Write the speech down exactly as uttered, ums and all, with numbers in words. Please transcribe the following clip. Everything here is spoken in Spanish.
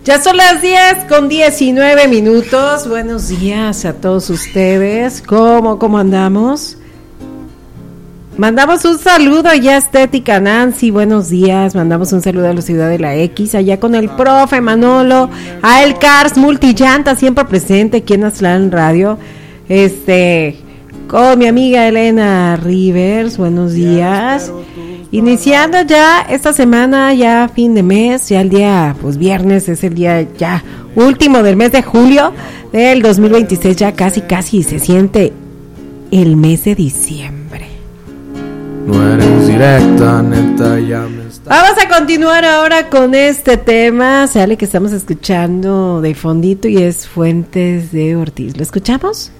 Ya son las diez con diecinueve minutos. Buenos días a todos ustedes. ¿Cómo, cómo andamos? Mandamos un saludo ya a Estética Nancy, buenos días. Mandamos un saludo a la Ciudad de la X, allá con el profe Manolo, a El Cars Multillanta, siempre presente aquí en Aztlán Radio. Este, con mi amiga Elena Rivers, buenos días. Iniciando ya esta semana, ya fin de mes, ya el día, pues viernes es el día ya último del mes de julio del dos mil veintiséis, ya casi casi se siente el mes de diciembre. No eres directa, neta, ya me está... Vamos a continuar ahora con este tema, sale que estamos escuchando de fondito y es Fuentes de Ortiz. ¿Lo escuchamos?